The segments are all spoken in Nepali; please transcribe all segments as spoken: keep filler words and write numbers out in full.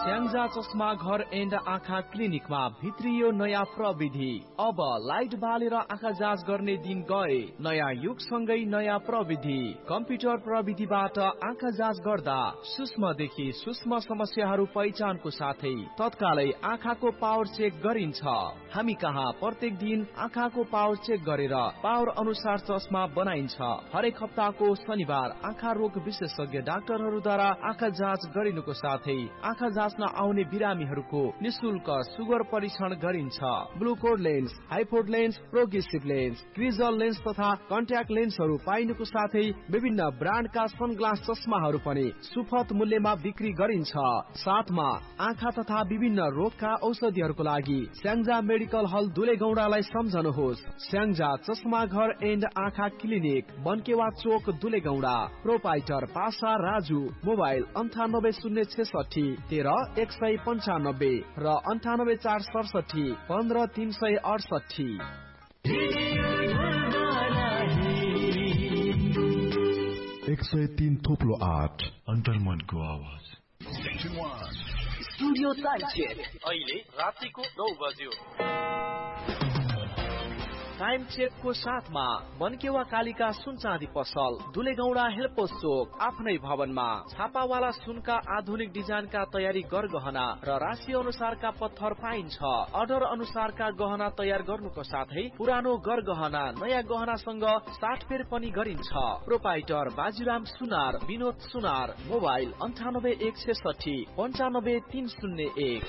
स्याङ्जा चस्मा घर एन्ड आँखा क्लिनिकमा भित्रियो नयाँ प्रविधि। अब लाइट बालेर आँखा जाँच गर्ने दिन गए। नयाँ युगसँगै नयाँ प्रविधि। कम्प्युटर प्रविधिबाट आँखा जाँच गर्दा सूक्ष्मदेखि सूक्ष्म समस्याहरू पहिचानको साथै तत्कालै आँखाको पावर चेक गरिन्छ। हामी कहाँ प्रत्येक दिन आँखाको पावर चेक गरेर पावर अनुसार चस्मा बनाइन्छ। हरेक हप्ताको शनिबार आँखा रोग विशेषज्ञ डाक्टरहरूद्वारा आँखा जाँच गरिनुको साथै आँखा जाँच्न आउने बिरामीहरूको निशुल्क सुगर परीक्षण गरिन्छ। ब्लुकोड lens, हाइपोड lens, progressive lens, क्रिजल lens तथा कन्ट्याक्ट लेन्सहरू पाइनुको साथै विभिन्न ब्रान्डका सनग्लास चस्माहरू पनि सुपथ मूल्यमा बिक्री गरिन्छ। साथमा आँखा तथा विभिन्न रोगका औषधिहरूको लागि स्याङ्जा मेडिकल हल दुलेगौडालाई सम्झनुहोस्। स्याङ्जा चस्मा घर एन्ड आँखा क्लिनिक, बनकेवा चोक, दुलेगौडा। प्रोपाइटर पासा राजु। मोबाइल अन्ठानब्बे शून्य छेसठी तेह्र एक सय पन्चानब्बे र अन्ठानब्बे चार सडसठी पन्ध्र तीन सय अडसठी। एक सय तीन थोप्लो आठ अन्तर्मनको आवाज। स्टुडियो टाइम चेक अहिले रातिको नौ बज्यो। टाइम चेकको साथमा मनकेवा कालिका सुन चाँदी पसल, दुलेगौडा हेल्पोस चोक, आफ्नै भवनमा छापावाला सुनका आधुनिक डिजाइनका तयारी गरगहना र राशि अनुसारका पत्थर पाइन्छ। अर्डर अनुसारका गहना तयार गर्नुको साथै पुरानो गरगहना नयाँ गहनासँग साटफेर पनि गरिन्छ। प्रोपाइटर बाजीराम सुनार, विनोद सुनार। मोबाइल अन्ठानब्बे एक छेसठी पन्चानब्बे तीन शून्य एक।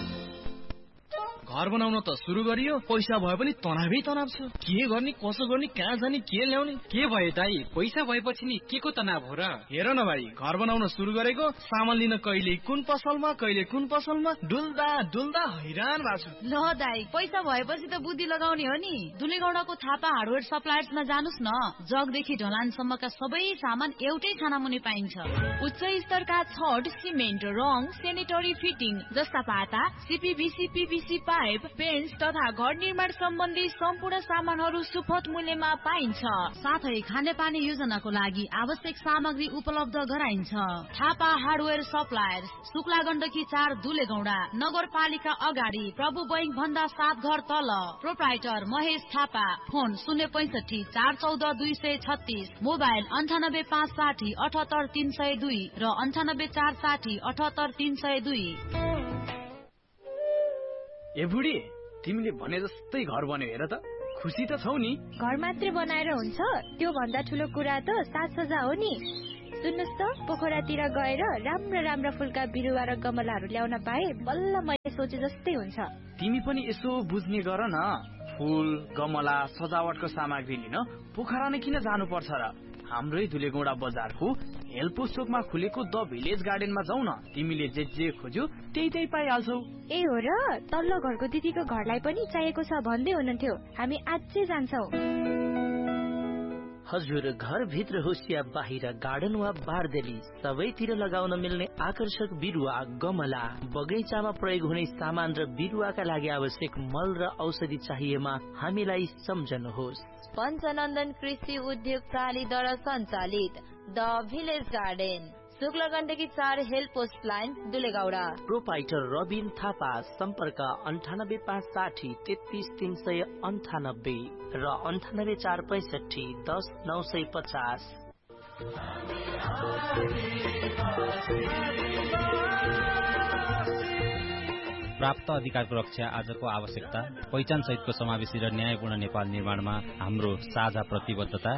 घर बनाउन त सुरु गरियो, पैसा भए पनि तनावै तनाव छ। के गर्ने, कसो गर्ने, कहाँ जाने, के ल्याउने। के भयो दाइ, पैसा भएपछि नि के को तनाव हो र? हेर न भाइ, घर बनाउन सुरु गरेको, सामान लिन कहिले कुन पसलमा कहिले कुन पसलमा डुल्दा डुल्दा हैरान भएको छु। ल दाइ, पैसा भएपछि त बुद्धि लगाउने हो नि। दुलेगौडाको थापा हार्डवेयर सप्लायर्समा जानुस् न। जगदेखि ढलानसम्मका सबै सामान एउटै छानामुनि पाइन्छ। उच्च स्तरका छड, सिमेन्ट, रङ, सेनिटरी फिटिङ जस्ता पाता, सिपिभिसी, पिभिसी पाइप, पेन्स तथा घर निर्माण सम्बन्धी सम्पूर्ण सामानहरू सुपथ मूल्यमा पाइन्छ। साथै खानेपानी योजनाको लागि आवश्यक सामग्री उपलब्ध गराइन्छ। थापा हार्डवेयर सप्लायर्स, शुक्ला गण्डकी चार, दुलेगौडा, नगरपालिका अगाडि, प्रभु बैंक भन्दा सात घर तल। प्रोप्राइटर महेश थापा। फोन शून्य पैसठी चार चौध दुई सय छत्तीस। मोबाइल अन्ठानब्बे पाँच साठी अठहत्तर तीन सय दुई र अन्ठानब्बे चार साठी अठहत्तर तीन सय दुई। ए बुढी, तिमीले भने जस्तै घर बन्यो हेर त। खुसी त छौ नि? घर मात्रै बनाएर हुन्छ? त्यो भन्दा ठुलो कुरा त साज सज्जा हो नि। सुन्नुस् त, पोखरातिर गएर राम्रो राम्रो फुलका बिरुवा र गमलाहरू ल्याउन पाए बल्ल मैले सोचे जस्तै हुन्छ। तिमी पनि यसो बुझ्ने गर न। फुल, गमला, सजावटको सामग्री लिन पोखरा नै किन जानु पर्छ र? हाम्रै दुलेगौडा बजारको हेल्पोस चोकमा खुलेको द भिलेज गार्डनमा जाऊ न। तिमीले जे जे खोज्यौ त्यही त्यही पाइहाल्छौ। ए हो र, तल्लो घरको दिदीको घरलाई पनि चाहिएको छ भन्दै हुनुहुन्थ्यो। हामी आजै जान्छौ। हजुर, घर भित्र होस् या बाहिर, गार्डन वा बारदेली, सबैतिर लगाउन मिल्ने आकर्षक बिरुवा, गमला, बगैँचामा प्रयोग हुने सामान र बिरुवाका लागि आवश्यक मल र औषधि चाहिएमा हामीलाई सम्झनुहोस्। पञ्चनन्दन कृषि उद्योग प्रालीद्वारा सञ्चालित the village garden, Shukla Gandaki चार, हेल्पोस लाइन, दुलेगौडा। प्रोपाइटर रबिन थापा। सम्पर्क अन्ठानब्बे पाँच साठी तेत्तीस तीन सय अन्ठानब्बे र अन्ठानब्बे चार पैसठी दस नौ सय पचास। प्राप्त अधिकारको रक्षा आजको आवश्यकता। पहिचान सहितको समावेशी र न्यायपूर्ण नेपाल निर्माणमा हाम्रो साझा प्रतिबद्धता।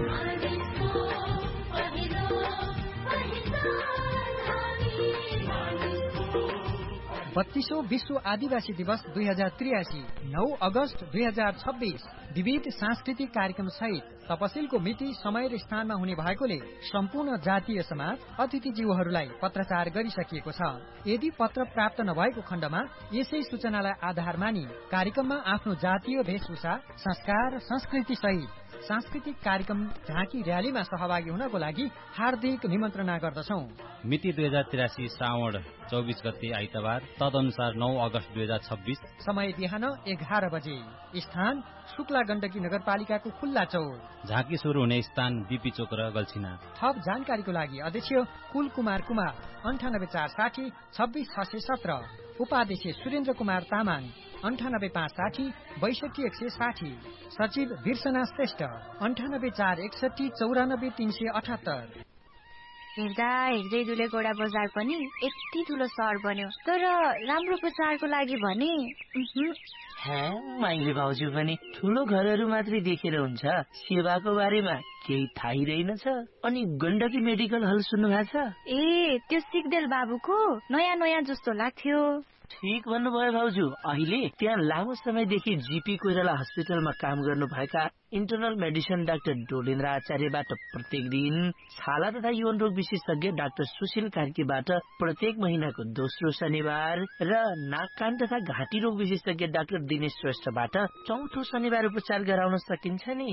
बत्तीसौं विश्व आदिवासी दिवस दुई हजार त्रियासी, नौ अगस्त दुई हजार छब्बीस। विविध सांस्कृतिक कार्यक्रम सहित तपसिलको मिति, समय र स्थानमा हुने भएकोले सम्पूर्ण जातीय समाज अतिथिज्यूहरूलाई पत्रचार गरिसकिएको छ। यदि पत्र प्राप्त नभएको खण्डमा यसै सूचनालाई आधार मानि कार्यक्रममा आफ्नो जातीय वेशभूषा, संस्कार, संस्कृति सहित सांस्कृतिक कार्यक्रम, झाँकी, र्यालीमा सहभागी हुनको लागि हार्दिक निमन्त्रणा गर्दछौं। मिति दुई हजार त्रियासी श्रावण चौबिस गते आइतबार, तदनुसार नौ अगस्त दुई हजार छब्बीस। समय बिहान एघार बजे। स्थान शुक्ला गण्डकी नगरपालिकाको खुल्ला चौर। झाँकी सुरु हुने स्थान बीपी चोक र गल्छिना। थप जानकारीको लागि अध्यक्ष कुल कुमार कुमार अन्ठानब्बे चार साठी छब्बिस छ सय सत्र, उपाध्यक्ष सुरेन्द्र कुमार तामाङ अन्ठानब्बे पाँच साठी बैसठी एक सय साठी, सचिव बिर्सना श्रेष्ठ अन्ठानब्बे चार एकसठी चौरानब्बे तीन सय अठहत्तर। हेर्दा हेर्दै दुलेगौडा बजार पनि यति ठुलो सहर बन्यो, तर राम्रो प्रचारको लागि भने माइली भाउजू पनि ठुलो घरहरू मात्रै देखेर हुन्छ, सेवाको बारेमा केही थाहै रहेनछ। अनि गण्डकी मेडिकल हल सुन्नु भएको छ? ए त्यो सिग्देल बाबुको नयाँ नयाँ जस्तो लाग्थ्यो। ठिक भन्नुभयो भाउजू। अहिले त्यहाँ लामो समयदेखि जीपी कोइराला हस्पिटलमा काम गर्नु भएका इन्टरनल मेडिसिन डाक्टर डोलेन्द्र आचार्यबाट प्रत्येक दिन, छाला तथा यौन रोग विशेषज्ञ डाक्टर सुशील कार्कीबाट प्रत्येक महिनाको दोस्रो शनिबार र नाक कान तथा घाँटी रोग विशेषज्ञ डाक्टर दिनेश श्रेष्ठबाट चौथो शनिबार उपचार गराउन सकिन्छ नि।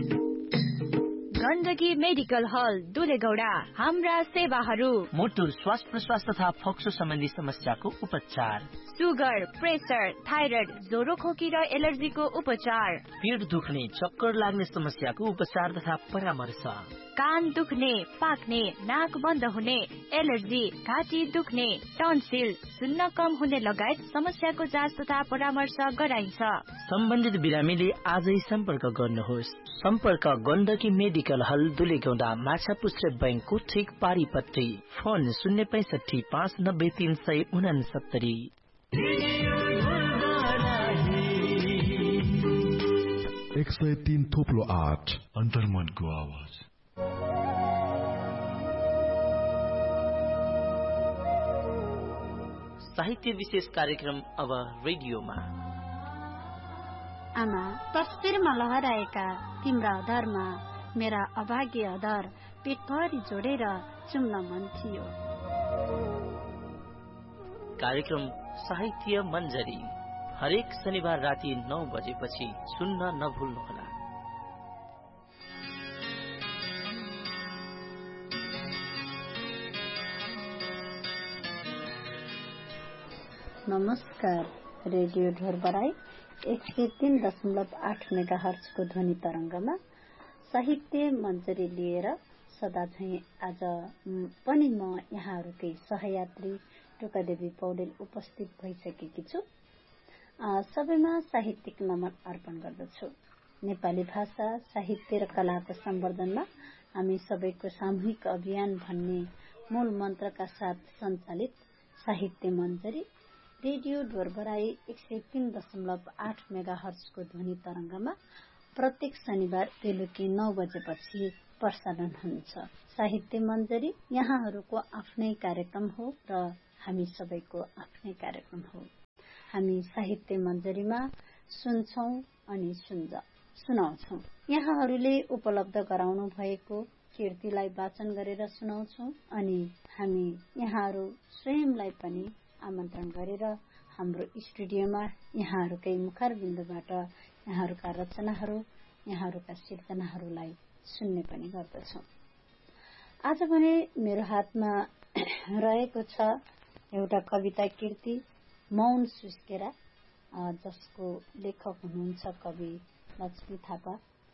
गण्डकी मेडिकल हल दुलेगौडा, हाम्रा सेवाहरू मुटु श्वास प्रश्वास तथा फोक्सो सम्बन्धी समस्याको उपचार, सुगर, प्रेसर, थाइरोइड, ज्वरो खोकी र एलर्जीको उपचार, पेट दुख्ने चक्कर लाग्ने समस्याको उपचार तथा परामर्श, कान दुख्ने, पाक्ने, नाक बन्द हुने, एलर्जी, घाँटी दुख्ने, टन्सिल, सुन्न कम हुने लगायत समस्याको जाँच तथा परामर्श गराइन्छ। सम्बन्धित बिरामीले आजै सम्पर्क गर्नुहोस्। सम्पर्क गण्डकी मेडिकल हल दुलेगौडा, माछापुच्छ्रे बैंकको ठिक पारिपट्टि। फोन शून्य पैंसठी पाँच नब्बे तीन सय उनासत्तरी। एक सय तीन थोप्लो आठ अन्तर्मनको आवाज। साहित्य विशेष कार्यक्रम अब रेडियोमा। आमा, तस्बिरमा लहराएका तिम्रा अधरमा मेरा अभाग्य अधर पेटभरि जोडेर चुम्न मन थियो। कार्यक्रम साहित्य मञ्जरी हरेक शनिबार राति नौ बजेपछि सुन्न नभुल्नुहोला। नमस्कार, रेडियो ढोरबराई एक सय तीन दशमलव आठ मेगा हर्जको ध्वनि तरंगमा साहित्य मञ्जरी लिएर सदा झैं आज पनि म यहाँहरूकै सहयात्री टोकादेवी पौडेल उपस्थित भइसकेकी छु। सबैमा साहित्यिक नमन अर्पण गर्दछु। नेपाली भाषा, साहित्य र कलाको सम्वर्धनमा हामी सबैको सामूहिक अभियान भन्ने मूल मन्त्रका साथ सञ्चालित साहित्य मञ्जरी रेडियो ढोरबराई एक सय तीन दशमलव आठ मेगा हर्जको ध्वनि तरंगमा प्रत्येक शनिबार बेलुकी नौ बजेपछि प्रसारण हुन्छ। साहित्य मञ्जरी यहाँहरूको आफ्नै कार्यक्रम हो र हामी सबैको आफ्नै कार्यक्रम हो। हामी साहित्य मञ्जरीमा सुन्छौं अनि सुन्छ सुनाउँछौं। यहाँहरूले उपलब्ध गराउनु भएको कृतिलाई वाचन गरेर सुनाउँछौं अनि हामी यहाँहरू स्वयंलाई पनि आमन्त्रण गरेर हाम्रो स्टुडियोमा यहाँहरूकै मुखार बिन्दुबाट यहाँहरूका रचनाहरू, यहाँहरूका सिर्जनाहरूलाई सुन्ने पनि गर्दछौं। आज भने मेरो हातमा रहेको छ एउटा कविता कृति मौन सुस्केरा, जसको लेखक हुनुहुन्छ कवि लक्ष्मी थापा।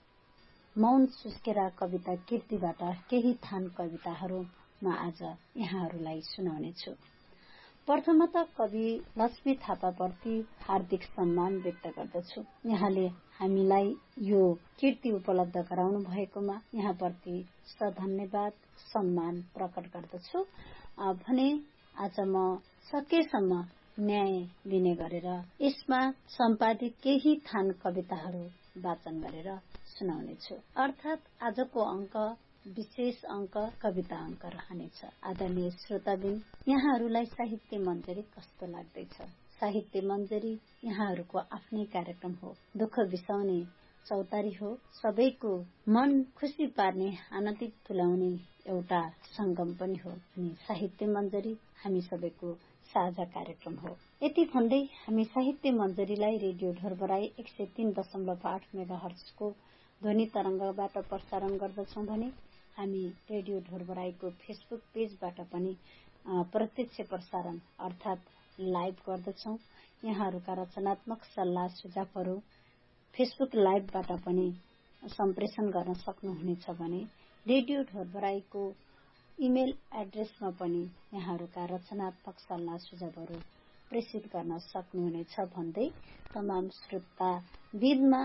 मौन सुस्केरा कविता कृतिबाट केही थान कविताहरू म आज यहाँहरूलाई सुनाउने छु। प्रथमतः कवि लक्ष्मी थापाप्रति हार्दिक सम्मान व्यक्त गर्दछु। यहाँले हामीलाई यो कृति उपलब्ध गराउनु भएकोमा यहाँप्रति सधन्यवाद सम्मान प्रकट गर्दछु भने आज म सकेसम्म न्याय लिने गरेर यसमा सम्पादित केही थान कविताहरू वाचन गरेर सुनाउनेछु। अर्थात आजको अंक विशेष अंक कविता अंक रहनेछ। आदरणीय श्रोताबिन, यहाँहरूलाई साहित्य मञ्जरी कस्तो लाग्दैछ? साहित्य मञ्जरी यहाँहरूको आफ्नै कार्यक्रम हो, दुःख बिसाउने चौतारी हो, सबैको मन खुसी पार्ने, आनन्दित तुल्याउने एउटा संगम पनि हो। अनि साहित्य मञ्जरी हामी सबैको साझा कार्यक्रम हो। यति भन्दै हामी साहित्य मञ्जरीलाई रेडियो ढोरबराई एक सय तीन दशमलव आठ मेगा हर्जको ध्वनि तरंगबाट प्रसारण गर्दछौं भने हामी रेडियो ढोरबराईको फेसबुक पेजबाट पनि प्रत्यक्ष प्रसारण अर्थात लाइभ गर्दछौं। यहाँहरूका रचनात्मक सल्लाह सुझावहरू फेसबुक लाइभबाट पनि सम्प्रेषण गर्न सक्नुहुनेछ भने रेडियो ढोरबराईको इमेल एड्रेसमा पनि यहाँहरूका रचनात्मक सल्लाह सुझावहरू प्रेषित गर्न सक्नुहुनेछ भन्दै तमाम श्रोता विधमा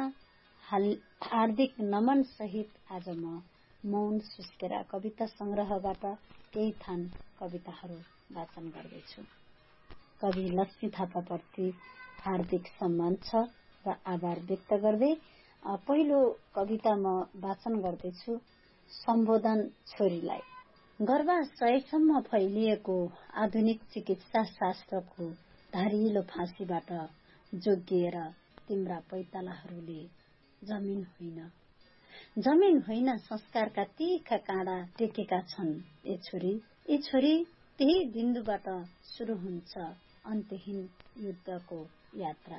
हार्दिक नमन सहित आज म मौन सुस्केरा कविता संग्रहबाट केही थान कविताहरू वाचन गर्दैछु। कवि लक्ष्मी थापाप्रति हार्दिक सम्मान छ र आभार व्यक्त गर्दै पहिलो कविता म वाचन गर्दैछु। सम्बोधन छोरीलाई। गर्भाशयसम्म फैलिएको आधुनिक चिकित्सा शास्त्रको धारिलो फाँसीबाट जोगिएर तिम्रा पैतालाहरूले जमिन होइन जमिन होइन संस्कारका तीखा काँडा टेकेका छन्। ए छोरी ए छोरी त्यही बिन्दुबाट शुरू हुन्छ अन्त्यहीन युद्धको यात्रा।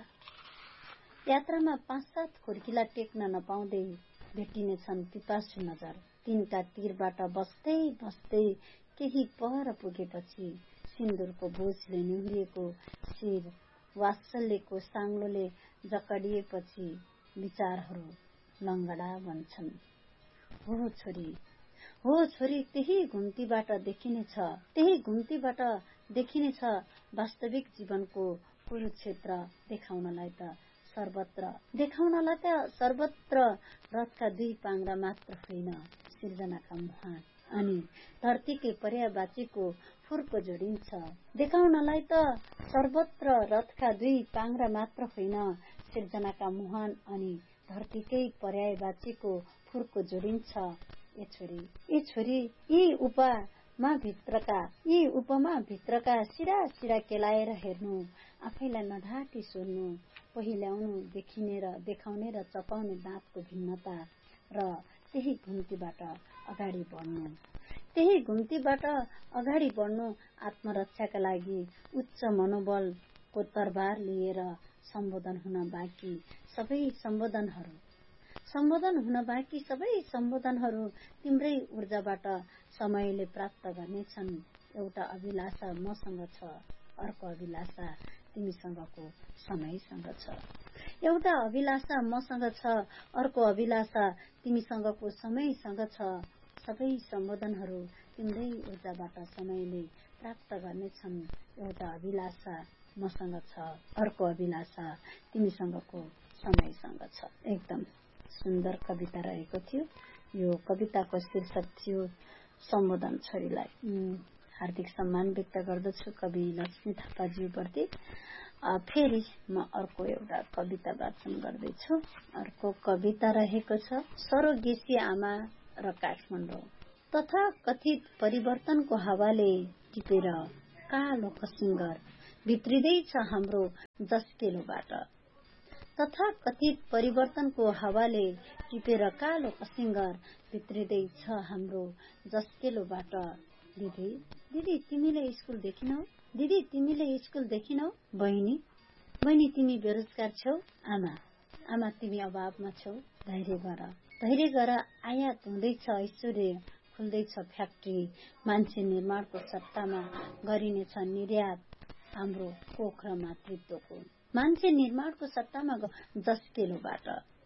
यात्रामा पाँच सात खुर्किला टेक्न नपाउँदै भेटिनेछन् पिपासु नजर। तिनका तीरबाट बस्दै बस्दै केही पर पुगेपछि सिन्दुरको बोझले निहुरिएको शिर वात्सल्यको साङ्लोले जकडिएपछि विचारहरू लङ्गडा बन्छन्। हो छोरी हो छोरी त्यही घुम्तीबाट देखिनेछ त्यही घुम्तीबाट देखिनेछ वास्तविक जीवनको कुरुक्षेत्र। देखाउनलाई त सर्वत्र देखाउनलाई त सर्वत्र रथका दुई पाङ्रा मात्र होइन सिर्जनाका मुहान अनि धरतीकै पर्यायवाचीको फुर्को जोडिन्छ। देखाउनलाई त सर्वत्र रथका दुई पाङ्रा मात्र होइन सिर्जनाका मुहान अनि धरतीकै पर्यायवाचीको फुर्को जोडिन्छ। ए छोरी ए छोरी यी उपमा भित्रका यी उपमा भित्रका सिरा सिरा केलाएर हेर्नु आफैलाई नढाटी सोध्नु पहिल्याउनु देखिने र देखाउने र चपाउने दाँतको भिन्नता र त्यही घुम्तीबाट अगाडि बढ्नु त्यही घुम्तीबाट अगाडि बढ्नु आत्मरक्षाका लागि उच्च मनोबलको तरबार लिएर सम्बोधन हुन बाँकी सबै सम्बोधनहरू सम्बोधन हुन बाँकी सबै सम्बोधनहरू तिम्रै ऊर्जाबाट समयले प्राप्त गर्नेछन्। एउटा अभिलाषा मसँग छ अर्को अभिलाषा तिमीसँगको समयसँग छ। एउटा अभिलाषा मसँग छ अर्को अभिलाषा तिमीसँगको समयसँग छ। सबै सम्बोधनहरू तिम्रै ऊर्जाबाट समयले प्राप्त गर्नेछन्। एउटा अभिलाषा मसँग छ अर्को अभिलाषा तिमीसँगको समयसँग छ। एकदम सुन्दर कविता रहेको थियो। यो कविताको शीर्षक थियो सम्बोधन छोरीलाई। हार्दिक सम्मान व्यक्त गर्दछु कवि लक्ष्मी थापाज्यूप्रति। फेरि म अर्को एउटा कविता वाचन गर्दैछु। अर्को कविता रहेको छ सरोगेसी आमा र काठमाडौँ। तथा कथित परिवर्तनको हावाले टिपेर कालो कसिङ्गर भित्रिँदैछ हाम्रो जस्केलोबाट। तथा कथित परिवर्तनको हावाले टिपेर कालो कसिङ्गर भित्रिँदैछ हाम्रो जस्केलोबाट। दिदी दिदी तिमीले स्कुल देखिनौ दिदी तिमीले स्कुल देखिनौ। बहिनी बहिनी तिमी बेरोजगार छौ। आमा आमा तिमी अभावमा छौ। धैर्य गर धैर्य गर आयात हुँदैछ ऐश्वर्य खुल्दैछ फ्याक्ट्री। मान्छे निर्माणको सट्टामा गरिनेछ निर्यात हाम्रो कोख र मातृत्वको। मान्छे निर्माणको सट्टामा जस्केलोबाट।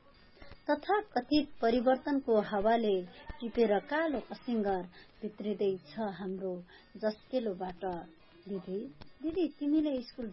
तथा कथित परिवर्तनको हावाले टिपेर कालो कसिङ्गर भित्रिँदैछ हाम्रो जस्केलोबाट। दिदी दिदी तिमीले स्कुल